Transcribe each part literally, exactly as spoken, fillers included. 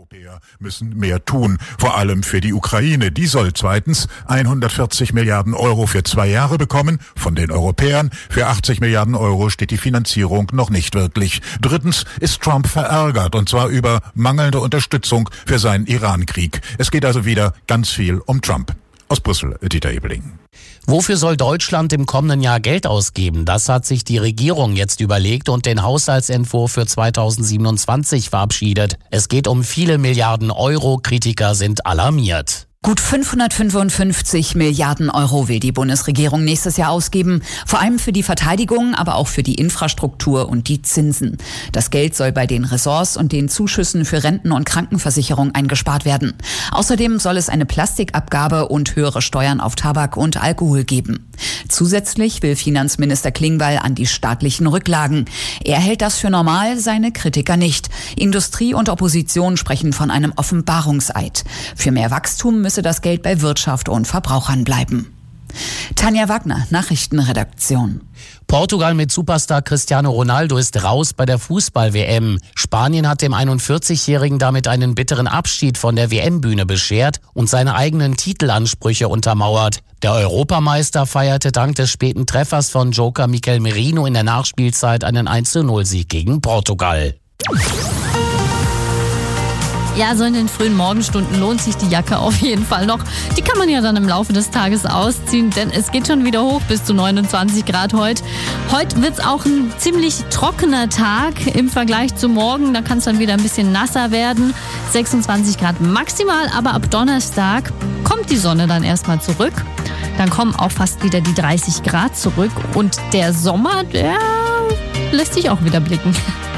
Europäer müssen mehr tun, vor allem für die Ukraine. Die soll zweitens hundertvierzig Milliarden Euro für zwei Jahre bekommen von den Europäern. Für achtzig Milliarden Euro steht die Finanzierung noch nicht wirklich. Drittens ist Trump verärgert, und zwar über mangelnde Unterstützung für seinen Iran-Krieg. Es geht also wieder ganz viel um Trump. Aus Brüssel, Dieter Ebeling. Wofür soll Deutschland im kommenden Jahr Geld ausgeben? Das hat sich die Regierung jetzt überlegt und den Haushaltsentwurf für zweitausendsiebenundzwanzig verabschiedet. Es geht um viele Milliarden Euro. Kritiker sind alarmiert. Gut fünfhundertfünfundfünfzig Milliarden Euro will die Bundesregierung nächstes Jahr ausgeben. Vor allem für die Verteidigung, aber auch für die Infrastruktur und die Zinsen. Das Geld soll bei den Ressorts und den Zuschüssen für Renten- und Krankenversicherung eingespart werden. Außerdem soll es eine Plastikabgabe und höhere Steuern auf Tabak und Alkohol geben. Zusätzlich will Finanzminister Klingbeil an die staatlichen Rücklagen. Er hält das für normal, seine Kritiker nicht. Industrie und Opposition sprechen von einem Offenbarungseid. Für mehr Wachstum müsse das Geld bei Wirtschaft und Verbrauchern bleiben. Tanja Wagner, Nachrichtenredaktion. Portugal mit Superstar Cristiano Ronaldo ist raus bei der Fußball-W M. Spanien hat dem einundvierzigjährigen damit einen bitteren Abschied von der W M-Bühne beschert und seine eigenen Titelansprüche untermauert. Der Europameister feierte dank des späten Treffers von Joker Mikel Merino in der Nachspielzeit einen eins zu null Sieg gegen Portugal. Ja, so in den frühen Morgenstunden lohnt sich die Jacke auf jeden Fall noch. Die kann man ja dann im Laufe des Tages ausziehen, denn es geht schon wieder hoch bis zu neunundzwanzig Grad heute. Heute wird's auch ein ziemlich trockener Tag im Vergleich zu morgen. Da kann es dann wieder ein bisschen nasser werden. sechsundzwanzig Grad maximal, aber ab Donnerstag kommt die Sonne dann erstmal zurück. Dann kommen auch fast wieder die dreißig Grad zurück und der Sommer, der lässt sich auch wieder blicken.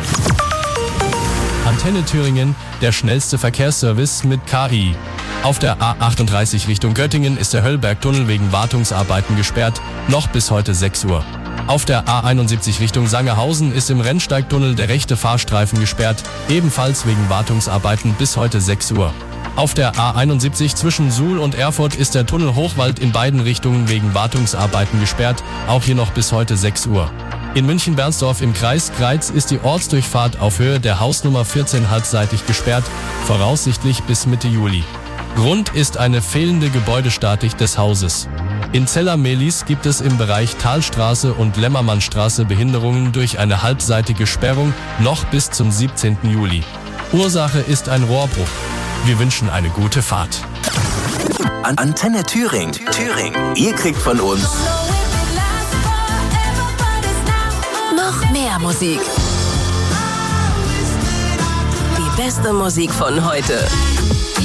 Antenne Thüringen, der schnellste Verkehrsservice mit K I. Auf der A achtunddreißig Richtung Göttingen ist der Höllbergtunnel wegen Wartungsarbeiten gesperrt, noch bis heute sechs Uhr. Auf der A einundsiebzig Richtung Sangerhausen ist im Rennsteigtunnel der rechte Fahrstreifen gesperrt, ebenfalls wegen Wartungsarbeiten bis heute sechs Uhr. Auf der A einundsiebzig zwischen Suhl und Erfurt ist der Tunnel Hochwald in beiden Richtungen wegen Wartungsarbeiten gesperrt, auch hier noch bis heute sechs Uhr. In München-Bernsdorf im Kreis Greiz ist die Ortsdurchfahrt auf Höhe der Hausnummer vierzehn halbseitig gesperrt, voraussichtlich bis Mitte Juli. Grund ist eine fehlende Gebäudestatik des Hauses. In Zeller-Mehlis gibt es im Bereich Talstraße und Lämmermannstraße Behinderungen durch eine halbseitige Sperrung noch bis zum siebzehnten Juli. Ursache ist ein Rohrbruch. Wir wünschen eine gute Fahrt. Antenne Thüringen. Thüringen. Ihr kriegt von uns noch mehr Musik. Die beste Musik von heute.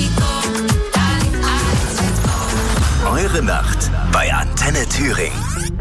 Eure Nacht bei Antenne Thüringen.